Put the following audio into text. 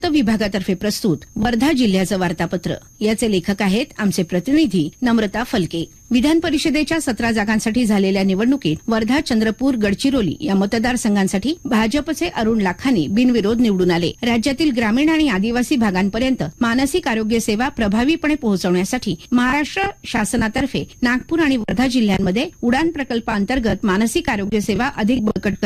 विभागातर्फे प्रस्तुत वर्धा जिल्ह्याचं वार्तापत्र. याचे लेखक आहेत आमचे प्रतिनिधी नम्रता फलके. विधान परिषदेच्या 17 जागांसाठी झालेल्या निवडणुकीत वर्धा, चंद्रपूर, गडचिरोली या मतदारसंघांसाठी भाजपचे अरुण लाखानी बिनविरोध निवडून आले. राज्यातील ग्रामीण आणि आदिवासी भागांपर्यंत मानसिक आरोग्य सेवा प्रभावीपणे पोहोचवण्यासाठी महाराष्ट्र शासनातर्फे नागपूर आणि वर्धा जिल्ह्यांमध्ये उडान प्रकल्पाअंतर्गत मानसिक आरोग्य सेवा अधिक बळकट